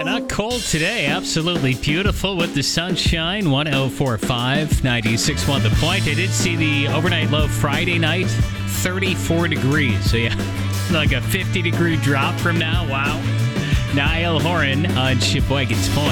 not cold today. Absolutely beautiful with the sunshine. 104.5, 96.1 The Point. I did see the overnight low Friday night, 34 degrees. So, yeah, like a 50-degree drop from now. Wow. Niall Horan on Sheboygan's Point.